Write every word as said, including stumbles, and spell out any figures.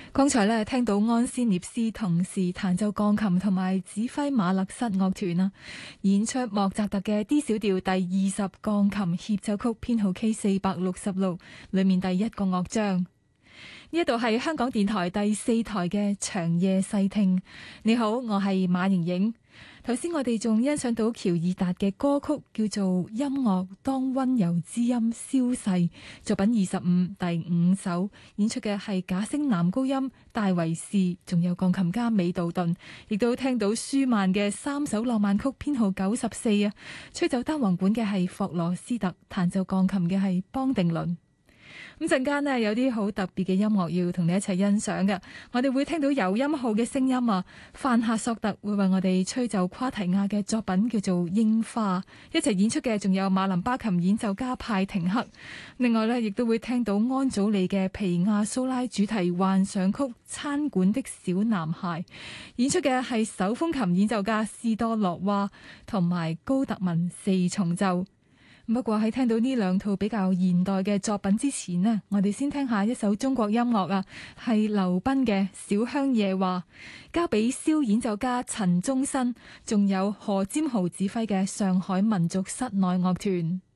剛才咧聽到安斯涅斯同時彈奏鋼琴同埋指揮馬勒室樂團啦，演出莫扎特嘅 D 小調第二十鋼琴協奏曲編號 K 四百六十六裏面第一個樂章。呢一度係香港電台第四台嘅長夜細聽。你好，我係馬瑩瑩。頭先我哋仲欣賞到喬爾達嘅歌曲，叫做《音樂當溫柔之音消逝》，作品二十五第五首，演出嘅係假聲男高音戴維士，仲有鋼琴家美道頓，亦都聽到舒曼嘅三首浪漫曲編號九十四啊，吹奏單簧管嘅係霍羅斯特，彈奏鋼琴嘅係邦定倫。咁陣間呢，有啲好特別嘅音樂要同你一齊欣賞嘅，我哋會聽到有音號嘅聲音啊，范夏索特會為我哋吹奏夸提亞嘅作品叫做《櫻花》，一齊演出嘅仲有馬林巴琴演奏家派廷克。另外呢，亦都會聽到安祖利嘅皮亞蘇拉主題幻想曲《餐館的小男孩》，演出嘅係手風琴演奏家斯多洛娃同埋高特文四重奏。不過喺聽到呢兩套比較現代嘅作品之前呢，我哋先聽下一首中國音樂啊，係劉彬嘅《小鄉夜話》，交俾蕭演奏家陳忠新，仲有何占豪指揮嘅上海民族室內樂團。